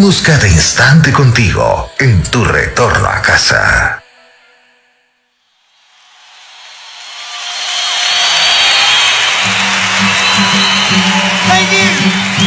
Estamos cada instante contigo en tu retorno a casa. Thank you.